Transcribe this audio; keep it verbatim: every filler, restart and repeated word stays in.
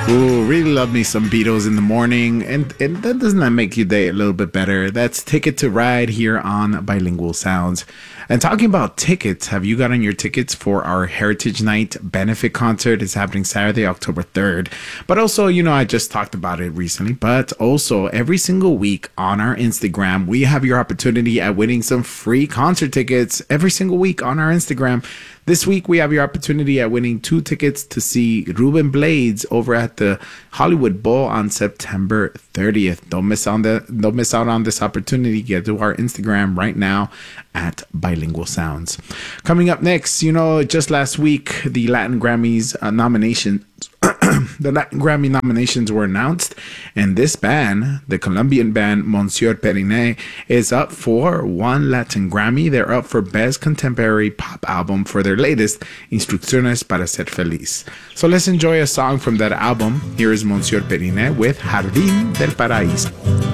Ooh, really love me some Beatles in the morning. And, and that doesn't that make your day a little bit better? That's Ticket to Ride here on Bilingual Sounds. And talking about tickets, have you gotten your tickets for our Heritage Night benefit concert? It's happening Saturday, October third. But also, you know, I just talked about it recently, but also every single week on our Instagram, we have your opportunity at winning some free concert tickets every single week on our Instagram. This week, we have your opportunity at winning two tickets to see Ruben Blades over at the Hollywood Bowl on September thirtieth. Don't miss on the don't miss out on this opportunity. Get to our Instagram right now at Bilingual Sounds. Coming up next, you know, just last week, the Latin Grammys uh, nominations the Latin Grammy nominations were announced, and this band, the Colombian band Monsieur Periné, is up for one Latin Grammy. They're up for Best Contemporary Pop Album for their latest, Instrucciones para Ser Feliz. So let's enjoy a song from that album. Here is Monsieur Periné with Jardín del Paraíso.